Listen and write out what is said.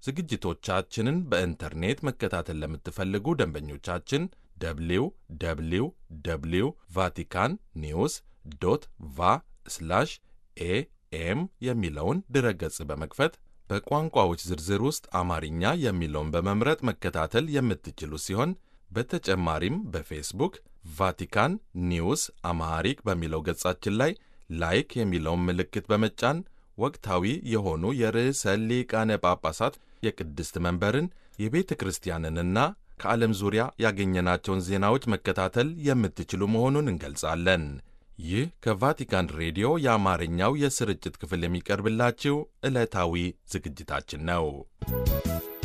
ዝግጅቶቻችንን በኢንተርኔት መከታተል ለምትፈልጉ ደንበኞቻችን www ቫቲካን ኒውስ .ቫ ኤኤም የሚለውን ድረገጽ በመክፈት በቋንቋዎች ዝርዝር ውስጥ አማርኛ የሚለውን በመምረጥ መከታተል የምትችሉ ሲሆን በተጨማሪም በፌስቡክ ቫቲካን ኒውስ አማሃሪክ በሚለው ገጻችን ላይ ላይክ የሚለውን ምልክት በመጫን ወቅታዊ የሆኑ የርዕሰ ሊቃነ ጳጳሳት የቅድስት መንበርን የቤተ ክርስቲያንንና ከዓለም ዙሪያ ያገኘናቸውን ዜናዎች መከታተል የምትችሉ መሆኑን እንገልጻለን። ይህ ከቫቲካን ሬዲዮ የአማርኛው የስርጭት ክፍል የሚቀርብላችሁ ዕለታዊ ዝግጅታችን ነው።